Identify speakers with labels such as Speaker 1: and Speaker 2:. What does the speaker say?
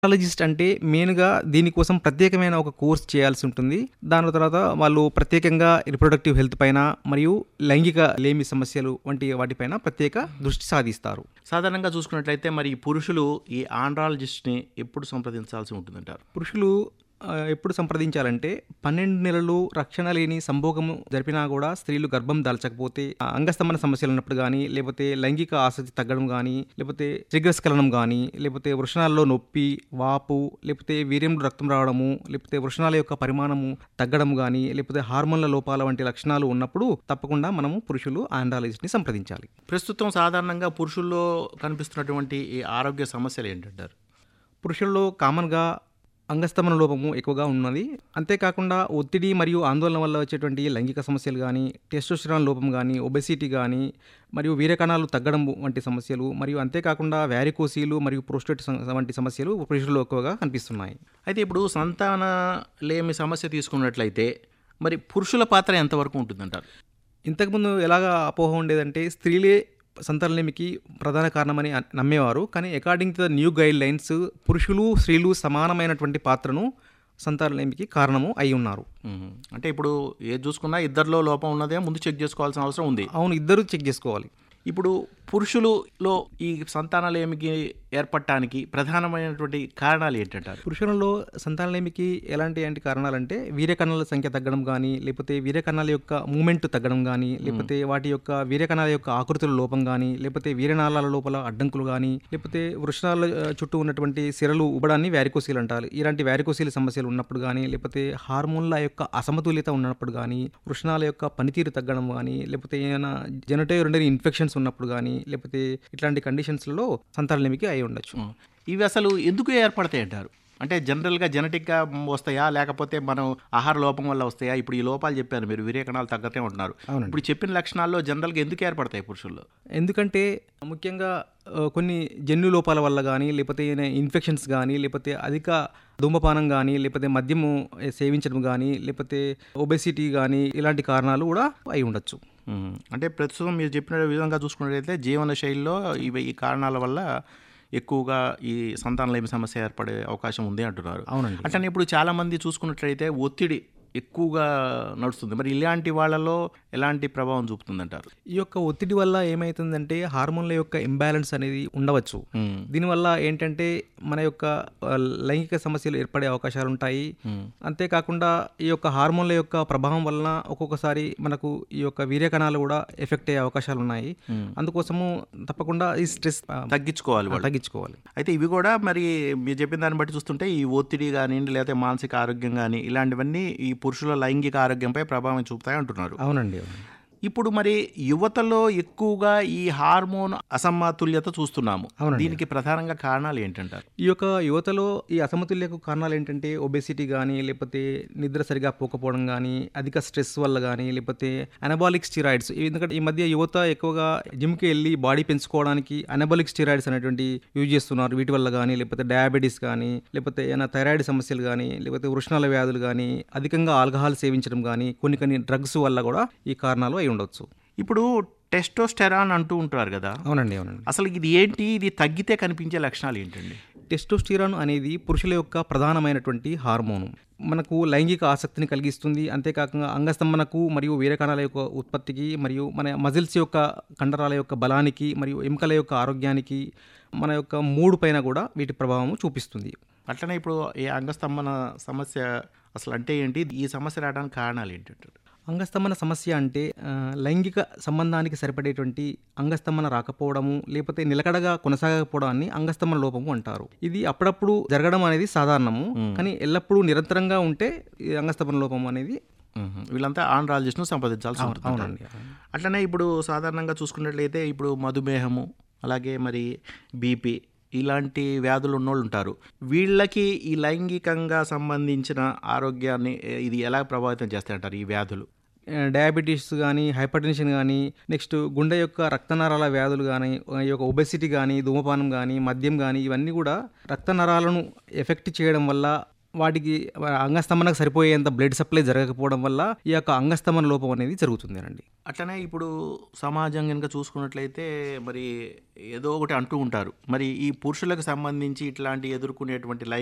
Speaker 1: Andrologist అంటే మెయిన్‌గా దీనికోసం ప్రత్యేకమైన ఒక కోర్స్ చేయాల్సి ఉంటుంది. దాని తర్వాత వాళ్ళు ప్రత్యేకంగా రిప్రొడక్టివ్ హెల్త్ పైన మరియు లైంగిక లేమి సమస్యలు వంటి వాటిపైన ప్రత్యేక దృష్టి సాధిస్తారు.
Speaker 2: సాధారణంగా చూసుకున్నట్లయితే మరి పురుషులు ఈ ఆండ్రాలజిస్ట్‌ని ఎప్పుడు సంప్రదించాల్సి ఉంటుందంటారు?
Speaker 1: పురుషులు ఎప్పుడు సంప్రదించాలంటే 12 నెలలు రక్షణ లేని సంభోగము జరిపినా కూడా స్త్రీలు గర్భం దాల్చకపోతే, అంగస్తంభన సమస్యలు ఉన్నప్పుడు గానీ, లేకపోతే లైంగిక ఆసక్తి తగ్గడం గానీ, లేకపోతే శీఘ్రస్ఖలనం గానీ, లేకపోతే వృషణాల్లో నొప్పి, వాపు, లేకపోతే వీర్యంలో రక్తం రావడము, లేకపోతే వృషణాల యొక్క పరిమాణము తగ్గడం గానీ, లేకపోతే హార్మోన్ల లోపాల వంటి లక్షణాలు ఉన్నప్పుడు తప్పకుండా మనము పురుషులు ఆండ్రాలజిస్ట్‌ని సంప్రదించాలి.
Speaker 2: ప్రస్తుతం సాధారణంగా పురుషుల్లో కనిపిస్తున్నటువంటి ఈ ఆరోగ్య సమస్యలు ఏంటంటారు?
Speaker 1: పురుషుల్లో కామన్‌గా అంగస్తంభన లోపము ఎక్కువగా ఉన్నది. అంతేకాకుండా ఒత్తిడి మరియు ఆందోళన వల్ల వచ్చేటువంటి లైంగిక సమస్యలు గానీ, టెస్టోస్టెరాన్ లోపం గానీ, ఒబెసిటీ గానీ, మరియు వీర్యకణాలు తగ్గడం వంటి సమస్యలు, మరియు అంతేకాకుండా వ్యారికోసీలు మరియు ప్రోస్టేట్ వంటి సమస్యలు పురుషుల్లో ఎక్కువగా కనిపిస్తున్నాయి.
Speaker 2: అయితే ఇప్పుడు సంతాన లేమి సమస్య తీసుకున్నట్లయితే మరి పురుషుల పాత్ర ఎంతవరకు ఉంటుందంటారు?
Speaker 1: ఇంతకుముందు ఎలాగా అపోహ ఉండేదంటే స్త్రీలే సంతానలేమికి ప్రధాన కారణమని నమ్మేవారు. కానీ according to the new guide lines పురుషులు, స్త్రీలు సమానమైనటువంటి పాత్రను సంతానలేమికి కారణము అయి ఉన్నారు.
Speaker 2: అంటే ఇప్పుడు ఏది చూసుకున్నా ఇద్దరిలో లోపం ఉన్నదే ముందు చెక్ చేసుకోవాల్సిన అవసరం ఉంది.
Speaker 1: అవును, ఇద్దరు చెక్ చేసుకోవాలి.
Speaker 2: ఇప్పుడు పురుషులలో ఈ సంతానలేమికి ఏర్పడటానికి ప్రధానమైనటువంటి కారణాలు ఏంటంటారు?
Speaker 1: పురుషులలో సంతానలేమికి ఎలాంటి కారణాలంటే వీర్యకణాల సంఖ్య తగ్గడం కానీ, లేకపోతే వీర్యకణాల యొక్క మూమెంట్ తగ్గడం కానీ, లేకపోతే వాటి యొక్క వీర్యకణాల యొక్క ఆకృతుల లోపం కానీ, లేకపోతే వీర్యనాళాల లోపల అడ్డంకులు కానీ, లేకపోతే వృషణాల చుట్టూ ఉన్నటువంటి సిరలు ఉబ్బడాన్ని వ్యారికోసీల్ అంటారు. ఇలాంటి వ్యారికోసీల్ సమస్యలు ఉన్నప్పుడు కానీ, లేకపోతే హార్మోన్ల యొక్క అసమతుల్యత ఉన్నప్పుడు కానీ, వృషణాల యొక్క పనితీరు తగ్గడం కానీ, లేకపోతే ఏమైనా జెనిటోయూరినరీ ఇన్ఫెక్షన్స్ ఉన్నప్పుడు కానీ, లేకపోతే ఇట్లాంటి కండిషన్స్లో సంతానలేమికి అయి ఉండొచ్చు.
Speaker 2: ఇవి అసలు ఎందుకు ఏర్పడతాయి అంటారు? అంటే జనరల్గా జెనెటిక్గా వస్తాయా, లేకపోతే మనం ఆహార లోపం వల్ల వస్తాయా? ఇప్పుడు ఈ లోపాలు చెప్పారు మీరు, వీర్యకణాలు తగ్గతే ఉంటున్నారు. ఇప్పుడు చెప్పిన లక్షణాల్లో జనరల్గా ఎందుకు ఏర్పడతాయి పురుషుల్లో?
Speaker 1: ఎందుకంటే ముఖ్యంగా కొన్ని జన్యు లోపాల వల్ల కానీ, లేకపోతే ఇన్ఫెక్షన్స్ కానీ, లేకపోతే అధిక ధూమపానం కానీ, లేకపోతే మద్యము సేవించడం కానీ, లేకపోతే ఒబెసిటీ కానీ, ఇలాంటి కారణాలు కూడా అయి ఉండొచ్చు.
Speaker 2: అంటే ప్రస్తుతం మీరు చెప్పిన విధంగా చూసుకున్నట్లయితే జీవన శైలిలో ఈ కారణాల వల్ల ఎక్కువగా ఈ సంతానలేమి సమస్య ఏర్పడే అవకాశం ఉంది అంటున్నారు.
Speaker 1: అవునండి.
Speaker 2: అట్లనే ఇప్పుడు చాలామంది చూసుకున్నట్లయితే ఒత్తిడి ఎక్కువగా నడుస్తుంది. మరి ఇలాంటి వాళ్ళలో ఎలాంటి ప్రభావం చూపుతుందంటారు?
Speaker 1: ఈ యొక్క ఒత్తిడి వల్ల ఏమవుతుందంటే హార్మోన్ల యొక్క ఇంబ్యాలెన్స్ అనేది ఉండవచ్చు. దీనివల్ల ఏంటంటే మన యొక్క లైంగిక సమస్యలు ఏర్పడే అవకాశాలు ఉంటాయి. అంతేకాకుండా ఈ యొక్క హార్మోన్ల యొక్క ప్రభావం వలన ఒక్కొక్కసారి మనకు ఈ యొక్క వీర్యకణాలు కూడా ఎఫెక్ట్ అయ్యే అవకాశాలు ఉన్నాయి. అందుకోసము తప్పకుండా ఈ స్ట్రెస్ తగ్గించుకోవాలి.
Speaker 2: అయితే ఇవి కూడా మరి మీరు చెప్పిన దాన్ని బట్టి చూస్తుంటే ఈ ఒత్తిడి కానివ్వండి, లేకపోతే మానసిక ఆరోగ్యం కానీ, ఇలాంటివన్నీ ఈ పురుషుల లైంగిక ఆరోగ్యంపై ప్రభావం చూపుతాయి అంటున్నారు.
Speaker 1: అవునండి.
Speaker 2: ఇప్పుడు మరి యువతలో ఎక్కువగా ఈ హార్మోన్ అసమతుల్యత చూస్తున్నాము. దీనికి ప్రధానంగా కారణాలు ఏంటంటారు?
Speaker 1: ఈ యొక్క యువతలో ఈ అసమతుల్యకు కారణాలు ఏంటంటే ఒబెసిటీ కానీ, లేకపోతే నిద్ర సరిగా పోకపోవడం కానీ, అధిక స్ట్రెస్ వల్ల కానీ, లేకపోతే అనబాలిక్ స్టిరాయిడ్స్. ఎందుకంటే ఈ మధ్య యువత ఎక్కువగా జిమ్కి వెళ్ళి బాడీ పెంచుకోవడానికి అనబాలిక్ స్టిరాయిడ్స్ అనేటువంటి యూజ్ చేస్తున్నారు. వీటి వల్ల కానీ, లేకపోతే డయాబెటీస్ కానీ, లేకపోతే ఏమైనా థైరాయిడ్ సమస్యలు కానీ, లేకపోతే వృషణాల వ్యాధులు కానీ, అధికంగా ఆల్కహాల్ సేవించడం కానీ, కొన్ని డ్రగ్స్ వల్ల కూడా ఈ కారణాలు అయి ఉండొచ్చు.
Speaker 2: ఇప్పుడు టెస్టోస్టెరాన్ అంటూ ఉంటారు కదా.
Speaker 1: అవునండి.
Speaker 2: అసలు ఇది ఏంటి? ఇది తగ్గితే కనిపించే లక్షణాలు ఏంటండి?
Speaker 1: టెస్టోస్టిరాన్ అనేది పురుషుల యొక్క ప్రధానమైనటువంటి హార్మోను. మనకు లైంగిక ఆసక్తిని కలిగిస్తుంది. అంతేకాకుండా అంగస్తంభనకు మరియు వీర్యకణాల యొక్క ఉత్పత్తికి, మరియు మన మజిల్స్ యొక్క కండరాల యొక్క బలానికి, మరియు ఎముకల యొక్క ఆరోగ్యానికి, మన యొక్క మూడు పైన కూడా వీటి ప్రభావం చూపిస్తుంది.
Speaker 2: అట్లనే ఇప్పుడు ఈ అంగస్తంభన సమస్య అసలు అంటే ఏంటి? ఈ సమస్య రావడానికి కారణాలు ఏంటంటారు?
Speaker 1: అంగస్తంభన సమస్య అంటే లైంగిక సంబంధానికి సరిపడేటువంటి అంగస్తంభన రాకపోవడము, లేకపోతే నిలకడగా కొనసాగకపోవడాన్ని అంగస్తంభన లోపము అంటారు. ఇది అప్పుడప్పుడు జరగడం అనేది సాధారణము, కానీ ఎల్లప్పుడూ నిరంతరంగా ఉంటే అంగస్తంభన లోపం అనేది
Speaker 2: వీళ్ళంతా ఆండ్రాలజిస్ట్ను సంప్రదించాల్సి ఉంటుంది.
Speaker 1: అవునండి.
Speaker 2: అట్లనే ఇప్పుడు సాధారణంగా చూసుకున్నట్లయితే ఇప్పుడు మధుమేహము, అలాగే మరి బీపీ, ఇలాంటి వ్యాధులు ఉన్నోళ్ళు ఉంటారు. వీళ్ళకి ఈ లైంగికంగా సంబంధించిన ఆరోగ్యాన్ని ఇది ఎలా ప్రభావితం చేస్తాయంటారు ఈ వ్యాధులు?
Speaker 1: డయాబెటీస్ కానీ, హైపర్ టెన్షన్ కానీ, నెక్స్ట్ గుండె యొక్క రక్తనరాల వ్యాధులు కానీ, ఈ యొక్క ఒబెసిటీ కానీ, ధూమపానం కానీ, మద్యం కానీ, ఇవన్నీ కూడా రక్తనరాలను ఎఫెక్ట్ చేయడం వల్ల వాటికి అంగస్తంభనకు సరిపోయేంత బ్లడ్ సప్లై జరగకపోవడం వల్ల ఈ యొక్క అంగస్తంభన లోపం అనేది జరుగుతుందేనండి.
Speaker 2: అట్లనే ఇప్పుడు సమాజం కనుక చూసుకున్నట్లయితే మరి ఏదో ఒకటి అంటూ ఉంటారు. మరి ఈ పురుషులకు సంబంధించి ఇట్లాంటి ఎదుర్కొనేటువంటి